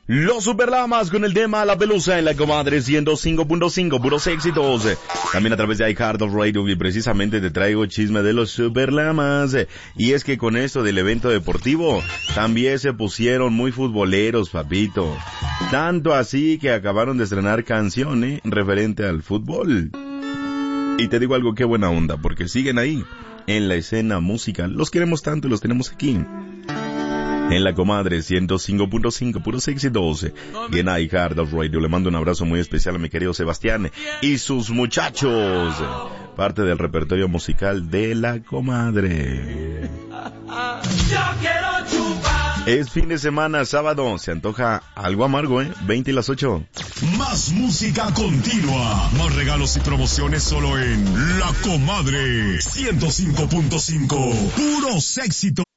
Los Superlamas con el tema La Pelusa en la Comadre 105.5, puros éxitos. También a través de iHeartRadio y precisamente te traigo chisme de los Superlamas. Y es que con esto del evento deportivo, también se pusieron muy futboleros, papito. Tanto así que acabaron de estrenar canciones referente al fútbol. Y te digo algo, qué buena onda, porque siguen ahí, en la escena musical. Los queremos tanto y los tenemos aquí. En la Comadre 105.5, puros éxitos. Y en iHeartRadio le mando un abrazo muy especial a mi querido Sebastián y sus muchachos. Parte del repertorio musical de la Comadre. Es fin de semana, sábado. Se antoja algo amargo, 20 y las 8. Más música continua. Más regalos y promociones solo en La Comadre 105.5. Puros éxitos.